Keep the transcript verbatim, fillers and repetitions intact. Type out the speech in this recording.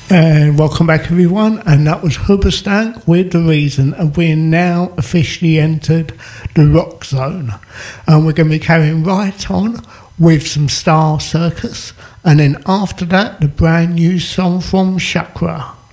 And welcome back, everyone. And that was Hoobastank with The Reason. And we're now officially entered the rock zone. And we're going to be carrying right on with some Star Circus. And then after that, the brand new song from Chakra.